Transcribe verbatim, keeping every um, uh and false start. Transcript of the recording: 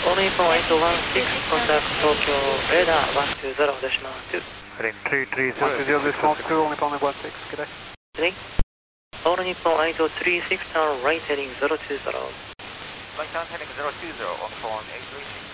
All Nippon eight one six, contact Tokyo radar one two zero decimal two. Heading three three zero. one two zero decimal two, All Nippon eight one six, good day. Heading. All Nippon eight three six, turn right heading zero two zero. Right turn heading zero two zero, on phone eight three six.